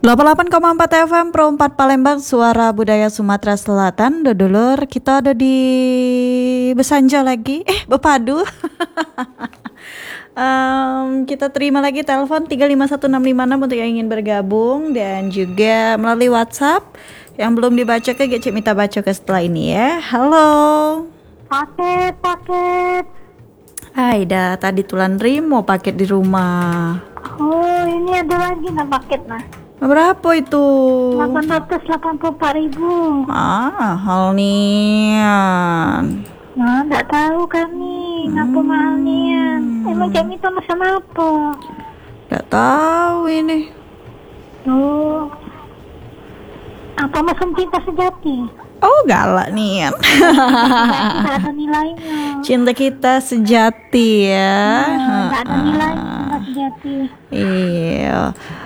88,4 FM Pro 4 Palembang, suara budaya Sumatera Selatan. Dodolur, kita ada di Besanjo lagi. Bepadu. Kita terima lagi telepon 351656 untuk yang ingin bergabung, dan juga melalui WhatsApp yang belum dibaca ke Cik Mita baca ke setelah ini ya. Halo. Paket. Aida, tadi tulan Rimo paket di rumah. Oh, ini ada lagi paket Berapa itu? 884.000. Mahal nian. Nggak tahu kami ngapa mahal nian. Emang Cik Mita pesan apa? Nggak tahu ini. Oh, apa mesin cinta sejati? Oh, galak nian. Nggak ada nilainya. Cinta kita sejati ya. Nggak ada nilainya cinta sejati. Iya.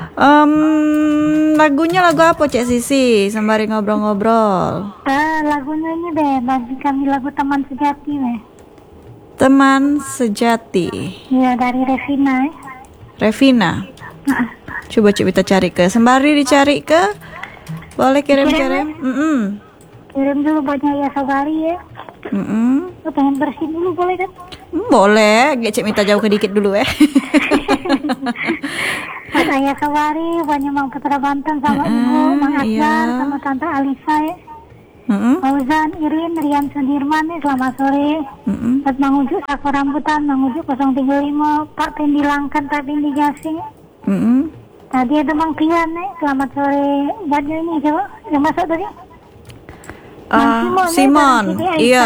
Lagunya lagu apa Cik Sisi? Sembari ngobrol-ngobrol. Lagunya ini deh, bagi kami lagu Teman Sejati deh. Teman Sejati. Iya, dari Revina. Revina. Coba kita cari ke. Sembari dicari ke. Boleh kirim-kirim. Kirim dulu buatnya ya Sabari ya. Lu pengen bersihin dulu boleh kan? Boleh. Cik minta jauh ke dikit dulu ya. Buat Ayah Sabari, buatnya Mang Putra Banten sama Ibu, Mang Akbar, sama Tante Alisa ya. Fauzan, Irin, Rian Sudirman nih, selamat sore. Buat Mang Ujuk, Saku Rambutan, Mang Ujuk 035, Pak Pendi Langkan, Pak Pendi Gasing. Tadi ada Mang Pian nih, selamat sore. Buatnya ini coba, yang masuk tadi? Simon, iya.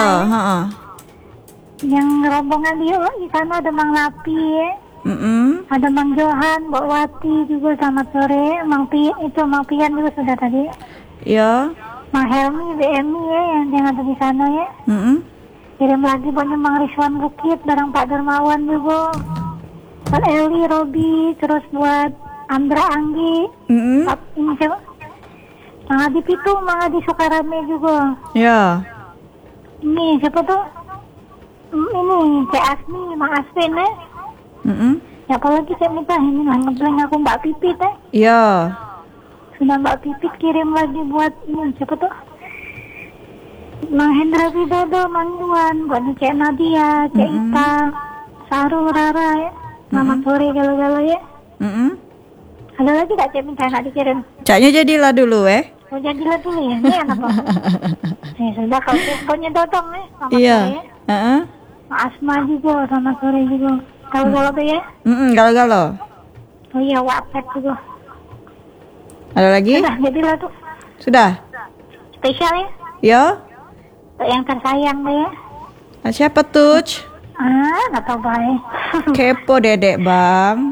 Yang rombongan dia di sana ada Mang Napi ya. Ada Mang Johan, Mbak Wati juga selamat sore. Mang Pian juga sudah tadi. Iya. Mang Helmi, BMI ya yang ada di sana ya. Kirim lagi buatnya Mang Rizwan Bukit, bareng Pak Dermawan juga. Buat Eli, Robi, terus buat Andra Anggi. Ini siapa? Mang Adi Pitu, Mang Adi Sukarame juga. Ya. Ini siapa tuh? Ini Cik Asmi, Mang Aspen ya. Ya apalagi Cik Mita, ini ngebleng aku Mbak Pipit ya. Iya. Sudah Mbak Pipit kirim lagi buat ini siapa tuh? Mang Hendra Widodo, Mang Yuan, buat Cik Nadia, Cik Ita, Saru, Rara ya. Selamat sore galau-galau ya. Ada lagi gak Cik Mita nak dikirim? Caknya jadilah dulu Oh jadilah dulu ya, ini apa? Ya sudah, kalau punya Dodong ya, selamat iya. sore ya. Mak Asma juga, selamat sore juga. Galau-galau tuh ya? Galau-galau. Oh iya, Wapet juga. Ada lagi? Sudah, jadilah tuh. Sudah? Spesial ya? Ya. Untuk yang tersayang deh ya. Siapa tuh? Gak tau baik. Kepo dedek bang.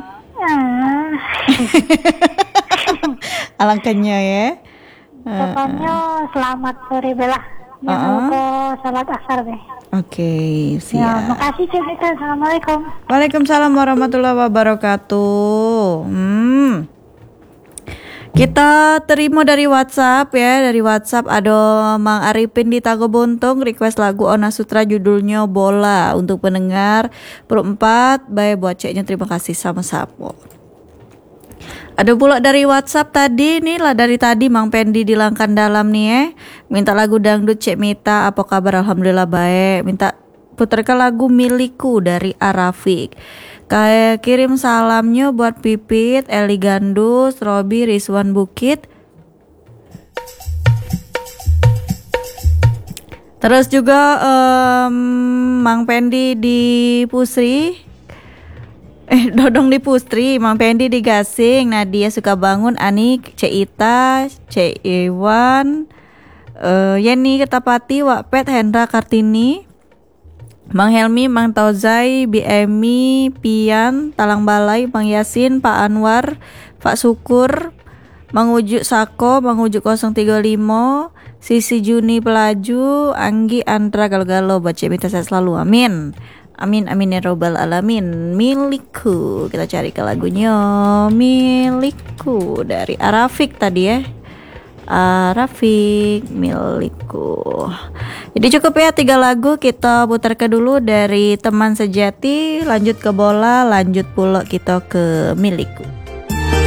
Alangkahnya ya. Pokoknya selamat sore Bella. Jangan lupa salat asar deh. Oke, siap. Ya, makasih Cik Mita. Assalamualaikum. Waalaikumsalam warahmatullahi wabarakatuh. Kita terima dari WhatsApp ya. Dari WhatsApp ada Mang Arifin di Tagobuntung request lagu Ona Sutra judulnya Bola untuk pendengar Pro 4. Baik buat ceknya, terima kasih sama-sama. Ada pula dari WhatsApp tadi nih lah, dari tadi Mang Pendi di Langkan Dalam nih minta lagu dangdut Cik Mita, apa kabar? Alhamdulillah baik. Minta putarkan lagu Milikku dari Arafik. Kayak kirim salamnya buat Pipit, Eli Gandus, Robi, Rizwan Bukit. Terus juga Mang Pendi di Pusri. Dodong di Pustri, Mang Pendi di Gasing, Nadia suka bangun, Ani, Cik Ita, Cik Iwan, Yeni Ketapati, Wapet, Hendra Kartini, Mang Helmi, Mang Tauzai, BMI, Pian, Talang Balai, Mang Yasin, Pak Anwar, Pak Syukur, Mang Ujuk Sako, Mang Ujuk 035, Sisi Juni Pelaju, Anggi, Andra, Galau-galau, buat Cik Mita sehat selalu, amin. Amin amin ya robbal alamin. Milikku, kita cari ke lagunya Milikku dari Arafik tadi ya. Arafik, Milikku. Jadi cukup ya 3 lagu kita putar ke dulu dari Teman Sejati, lanjut ke Bola, lanjut pula kita ke Milikku.